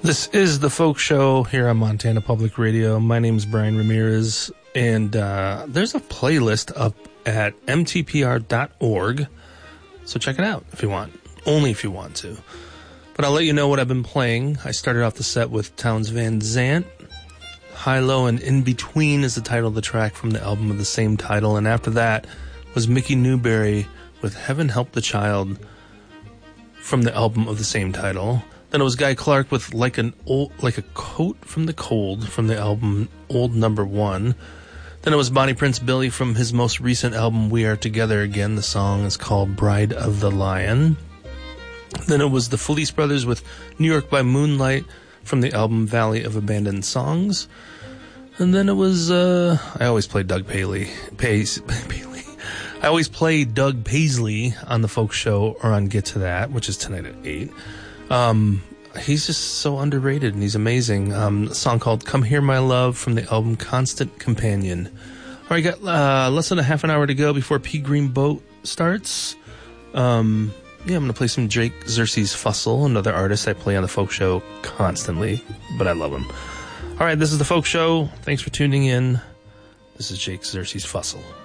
This is the Folk Show here on Montana Public Radio. My name's Brian Ramirez, and there's a playlist up at mtpr.org, so check it out if you want. Only if you want to. But I'll let you know what I've been playing. I started off the set with Townes Van Zandt. High, Low, and In Between is the title of the track from the album of the same title, and after that was Mickey Newbury with Heaven Help the Child from the album of the same title. Then it was Guy Clark with Like a Coat from the Cold from the album Old Number 1. Then it was Bonnie Prince Billy from his most recent album We Are Together Again. The song is called Bride of the Lion. Then it was the Felice Brothers with New York by Moonlight from the album Valley of Abandoned Songs. And then it was, I always play Doug Paisley. I always play Doug Paisley on the Folk Show or on Get to That, which is tonight at 8. He's just so underrated and he's amazing. A song called Come Hear My Love from the album Constant Companion. All right, got less than a half an hour to go before Pea Green Boat starts. I'm going to play some Jake Xerxes Fussell, another artist I play on the Folk Show constantly, but I love him. All right, this is the Folk Show. Thanks for tuning in. This is Jake Xerxes Fussell.